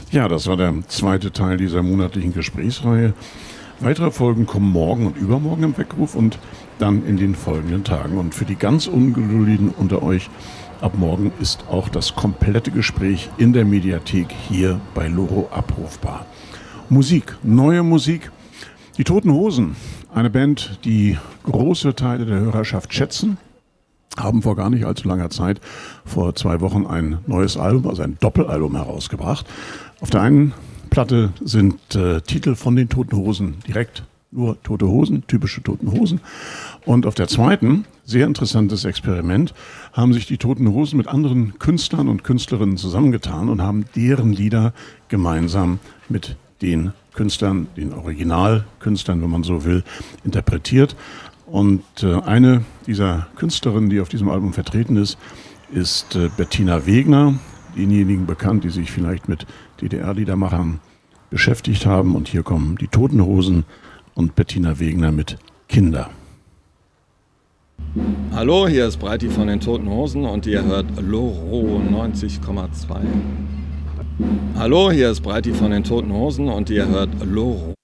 Ja, das war der zweite Teil dieser monatlichen Gesprächsreihe. Weitere Folgen kommen morgen und übermorgen im Weckruf und dann in den folgenden Tagen. Und für die ganz Ungeduldigen unter euch, ab morgen ist auch das komplette Gespräch in der Mediathek hier bei Loro abrufbar. Musik, neue Musik. Die Toten Hosen, eine Band, die große Teile der Hörerschaft schätzen, haben vor gar nicht allzu langer Zeit, vor 2 Wochen, ein neues Album, also ein Doppelalbum herausgebracht. Auf der einen Platte sind Titel von den Toten Hosen, direkt nur Tote Hosen, typische Toten Hosen. Und auf der zweiten, sehr interessantes Experiment, haben sich die Toten Hosen mit anderen Künstlern und Künstlerinnen zusammengetan und haben deren Lieder gemeinsam mit den Künstlern, den Originalkünstlern, wenn man so will, interpretiert. Und eine dieser Künstlerinnen, die auf diesem Album vertreten ist Bettina Wegner, denjenigen bekannt, die sich vielleicht mit DDR-Liedermachern beschäftigt haben. Und hier kommen die Toten Hosen und Bettina Wegner mit Kinder. Hallo, hier ist Breiti von den Toten Hosen und ihr hört Loro 90,2. Hallo, hier ist Breiti von den Toten Hosen und ihr hört Loro.